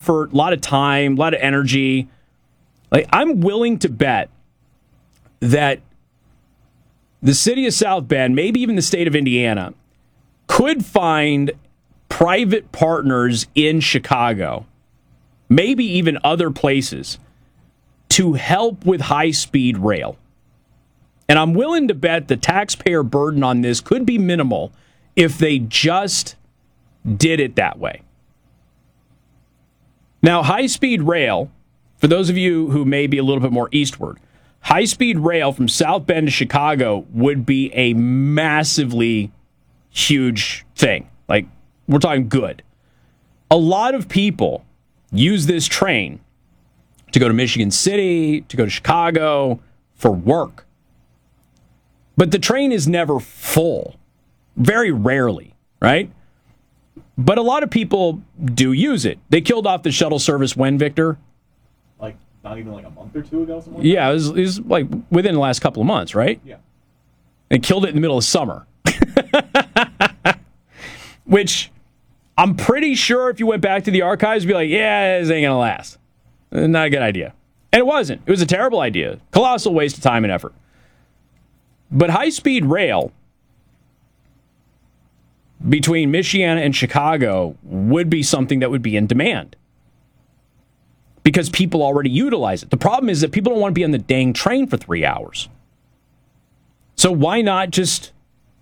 effort, a lot of time, a lot of energy. Like, I'm willing to bet that the city of South Bend, maybe even the state of Indiana, could find private partners in Chicago, maybe even other places, to help with high-speed rail. And I'm willing to bet the taxpayer burden on this could be minimal if they just did it that way. Now, high-speed rail, for those of you who may be a little bit more eastward, high-speed rail from South Bend to Chicago would be a massively huge thing. Like, we're talking good. A lot of people use this train to go to Michigan City, to go to Chicago for work. But the train is never full. Very rarely, right? But a lot of people do use it. They killed off the shuttle service when, Victor? Like, not even like a month or two ago? Something like yeah, it was like within the last couple of months, right? Yeah. They killed it in the middle of summer. Which, I'm pretty sure if you went back to the archives, you'd be like, yeah, this ain't going to last. Not a good idea. And it wasn't. It was a terrible idea. Colossal waste of time and effort. But high-speed rail between Michiana and Chicago would be something that would be in demand because people already utilize it. The problem is that people don't want to be on the dang train for 3 hours. So why not just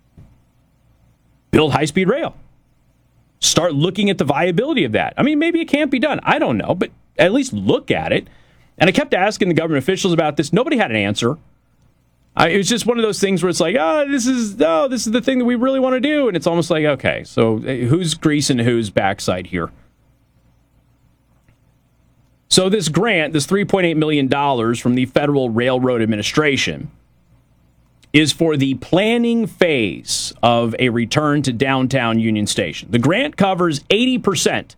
build high-speed rail? Start looking at the viability of that. I mean, maybe it can't be done. I don't know, but at least look at it. And I kept asking the government officials about this. Nobody had an answer. It was just one of those things where it's like, this is the thing that we really want to do. And it's almost like, okay, so who's greasing whose backside here? So this grant, this $3.8 million from the Federal Railroad Administration, is for the planning phase of a return to downtown Union Station. The grant covers 80%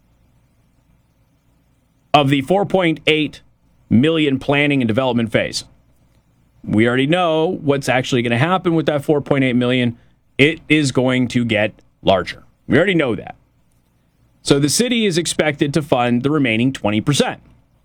of the $4.8 million planning and development phase. We already know what's actually going to happen with that $4.8 million. It is going to get larger. We already know that. So the city is expected to fund the remaining 20%.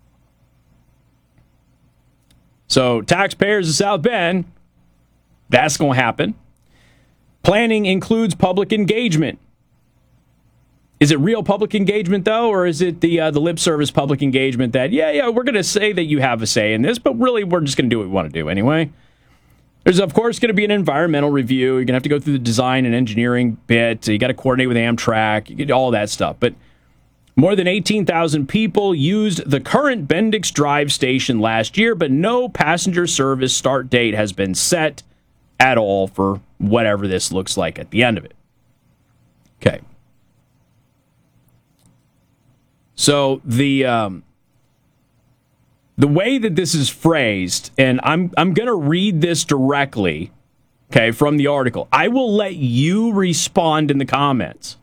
So taxpayers of South Bend, that's going to happen. Planning includes public engagement. Is it real public engagement, though, or is it the lip service public engagement that, we're going to say that you have a say in this, but really we're just going to do what we want to do anyway? There's, of course, going to be an environmental review. You're going to have to go through the design and engineering bit. You got to coordinate with Amtrak, you get all that stuff. But more than 18,000 people used the current Bendix Drive station last year, but no passenger service start date has been set at all for whatever this looks like at the end of it. Okay. So the way that this is phrased, and I'm going to read this directly, okay, from the article. I will let you respond in the comments.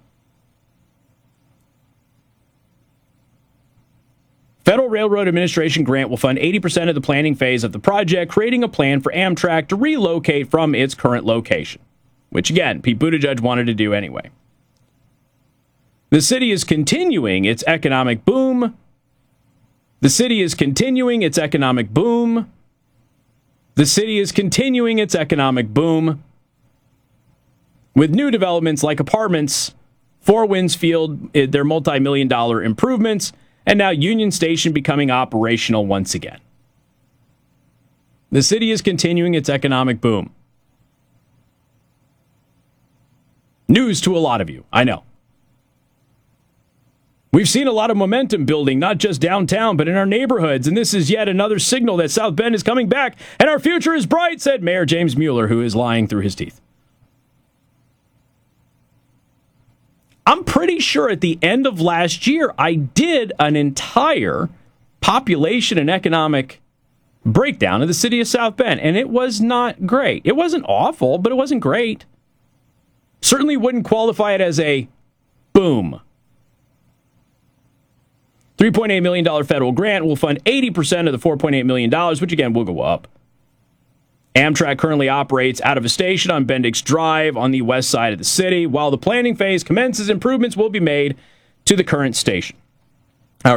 Federal Railroad Administration grant will fund 80% of the planning phase of the project, creating a plan for Amtrak to relocate from its current location, which, again, Pete Buttigieg wanted to do anyway. The city is continuing its economic boom. The city is continuing its economic boom. The city is continuing its economic boom with new developments like apartments, Four Winds Field, their multi-million-dollar improvements, and now Union Station becoming operational once again. The city is continuing its economic boom. News to a lot of you, I know. We've seen a lot of momentum building, not just downtown, but in our neighborhoods, and this is yet another signal that South Bend is coming back, and our future is bright, said Mayor James Mueller, who is lying through his teeth. I'm pretty sure at the end of last year, I did an entire population and economic breakdown of the city of South Bend, and it was not great. It wasn't awful, but it wasn't great. Certainly wouldn't qualify it as a boom. $3.8 million federal grant will fund 80% of the $4.8 million, which again will go up. Amtrak currently operates out of a station on Bendix Drive on the west side of the city. While the planning phase commences, improvements will be made to the current station.